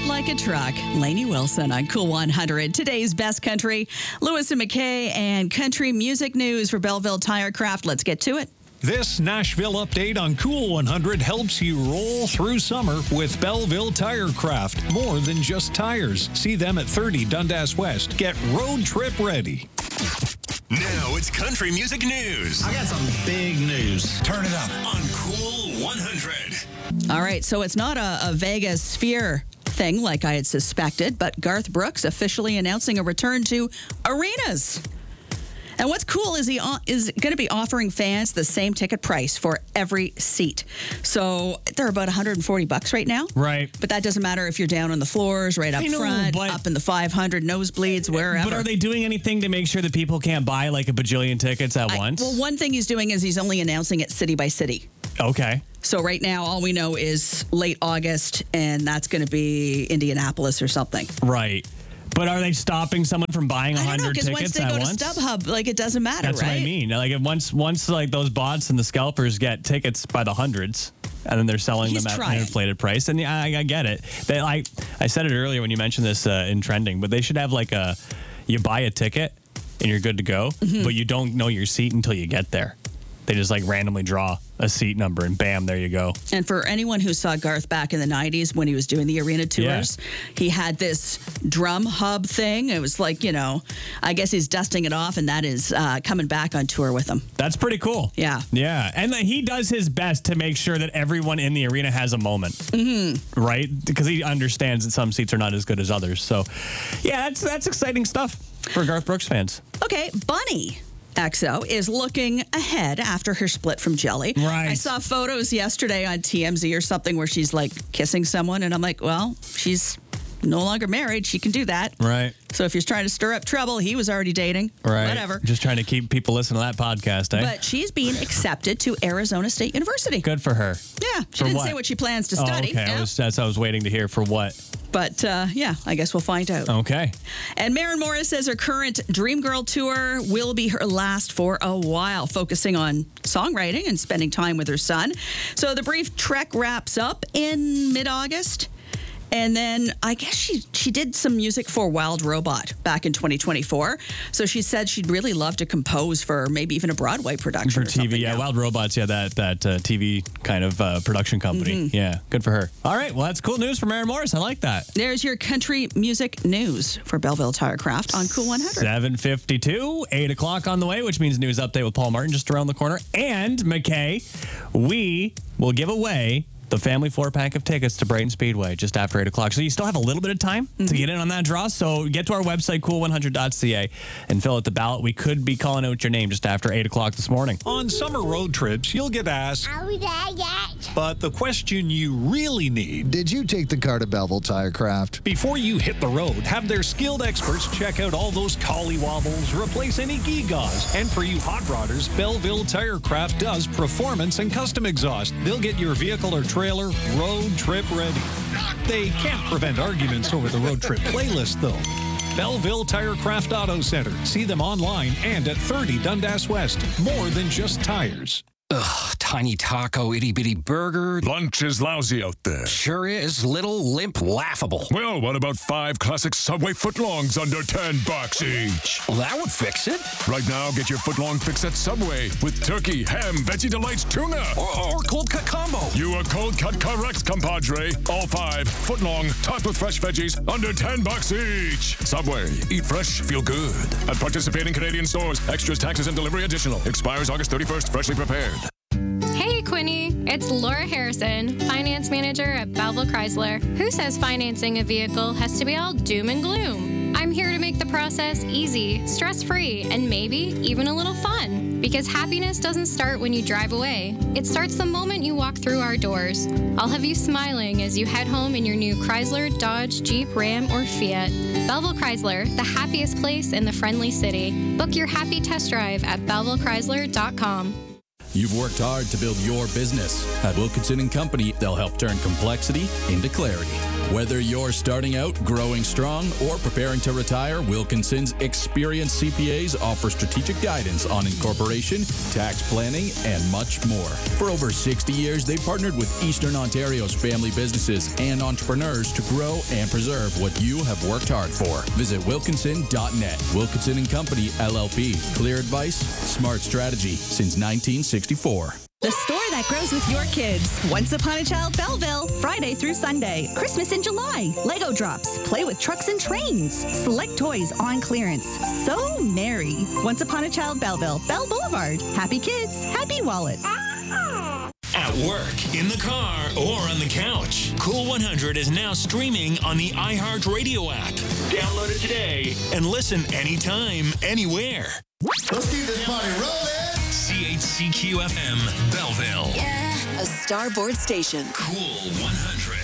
like a truck. Lainey Wilson on Cool 100. Today's best country, Lewis and McKay, and country music news for Belleville Tirecraft. Let's get to it. This Nashville update on Cool 100 helps you roll through summer with Belleville Tirecraft. More than just tires. See them at 30 Dundas West. Get road trip ready. Now it's country music news. I got some big news. Turn it up on Cool 100. All right, so it's not a Vegas Sphere thing like I had suspected, but Garth Brooks officially announcing a return to arenas. And what's cool is he is going to be offering fans the same ticket price for every seat. So they're about $140 right now. Right. But that doesn't matter if you're down on the floors, right up front, up in the 500 nosebleeds, wherever. But are they doing anything to make sure that people can't buy like a bajillion tickets at once? Well, one thing he's doing is he's only announcing it city by city. Okay. So right now, all we know is late August, and that's going to be Indianapolis or something. Right. But are they stopping someone from buying 100 tickets at once? Because once they go to StubHub, like, it doesn't matter, That's right? what I mean. Like, once like those bots and the scalpers get tickets by the hundreds, and then they're selling them at an inflated price. And yeah, I get it. I said it earlier when you mentioned this in trending, but they should have like you buy a ticket and you're good to go, but you don't know your seat until you get there. They just like randomly draw a seat number and bam, there you go. And for anyone who saw Garth back in the 90s when he was doing the arena tours, he had this drum hub thing. It was like, I guess he's dusting it off, and that is coming back on tour with him. That's pretty cool. Yeah. Yeah. And he does his best to make sure that everyone in the arena has a moment. Mm-hmm. Right? Because he understands that some seats are not as good as others. So, yeah, that's exciting stuff for Garth Brooks fans. Okay, Bunny XO is looking ahead after her split from Jelly. Right. I saw photos yesterday on TMZ or something where she's like kissing someone, and I'm like, well, she's no longer married. She can do that. Right. So if you're trying to stir up trouble, he was already dating. Right. Whatever. Just trying to keep people listening to that podcast, eh? But she's being accepted to Arizona State University. Good for her. Yeah. She didn't say what she plans to study. Okay. Yeah. I was waiting to hear for what. But, yeah, I guess we'll find out. Okay. And Maren Morris says her current Dream Girl tour will be her last for a while, focusing on songwriting and spending time with her son. So the brief trek wraps up in mid-August. And then I guess she did some music for Wild Robot back in 2024. So she said she'd really love to compose for maybe even a Broadway production for TV. Yeah, Wild Robots. Yeah, that TV kind of production company. Mm-hmm. Yeah, good for her. All right, well, that's cool news for Maren Morris. I like that. There's your country music news for Belleville Tirecraft on Cool 100. 7:52, 8 o'clock on the way, which means news update with Paul Martin just around the corner. And McKay, we will give away the family 4-pack of tickets to Brighton Speedway just after 8 o'clock. So you still have a little bit of time to get in on that draw. So get to our website, cool100.ca, and fill out the ballot. We could be calling out your name just after 8 o'clock this morning. On summer road trips, you'll get asked, are we there yet? But the question you really need, did you take the car to Belleville Tirecraft? Before you hit the road, have their skilled experts check out all those collie wobbles, replace any gewgaws. And for you hot rodders, Belleville Tirecraft does performance and custom exhaust. They'll get your vehicle or trailer road trip ready. They can't prevent arguments over the road trip playlist, though. Belleville Tirecraft Auto Center. See them online and at 30 Dundas West. More than just tires. Ugh, tiny taco, itty-bitty burger. Lunch is lousy out there. Sure is. Little, limp, laughable. Well, what about 5 classic Subway footlongs under $10 each? Well, that would fix it. Right now, get your footlong fix at Subway with turkey, ham, Veggie Delights, tuna. Or cold cut combo. You are cold cut correct, compadre. All 5 footlong, topped with fresh veggies, under $10 each. Subway. Eat fresh, feel good. At participating Canadian stores. Extras, taxes, and delivery additional. Expires August 31st. Freshly prepared. Hey, Quinny. It's Laura Harrison, Finance Manager at Belleville Chrysler. Who says financing a vehicle has to be all doom and gloom? I'm here to make the process easy, stress-free, and maybe even a little fun. Because happiness doesn't start when you drive away. It starts the moment you walk through our doors. I'll have you smiling as you head home in your new Chrysler, Dodge, Jeep, Ram, or Fiat. Belleville Chrysler, the happiest place in the friendly city. Book your happy test drive at BellevilleChrysler.com. You've worked hard to build your business. At Wilkinson & Company, they'll help turn complexity into clarity. Whether you're starting out, growing strong, or preparing to retire, Wilkinson's experienced CPAs offer strategic guidance on incorporation, tax planning, and much more. For over 60 years, they've partnered with Eastern Ontario's family businesses and entrepreneurs to grow and preserve what you have worked hard for. Visit wilkinson.net. Wilkinson & Company, LLP. Clear advice, smart strategy since 1964. The store that grows with your kids. Once Upon a Child Belleville, Friday through Sunday. Christmas in July. Lego drops. Play with trucks and trains. Select toys on clearance. So merry. Once Upon a Child Belleville, Bell Boulevard. Happy kids, happy wallets. At work, in the car, or on the couch. Cool 100 is now streaming on the iHeartRadio app. Download it today and listen anytime, anywhere. Let's keep this party rolling. CHCQ FM, Belleville. Yeah. A Starboard station. Cool 100.